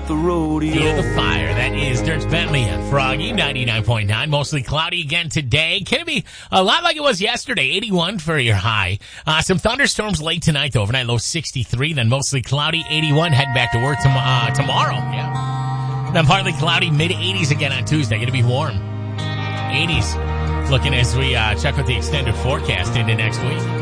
the rodeo. Feel the fire. That is Dirk Bentley and Froggy, 99.9. Mostly cloudy again today. Can it be a lot like it was yesterday? 81 for your high. Some thunderstorms late tonight, though. Overnight low 63, then mostly cloudy, 81. Heading back to work tomorrow. Yeah. Then partly cloudy, mid-80s again on Tuesday. Going to be warm. 80s. Looking as we check with the extended forecast into next week.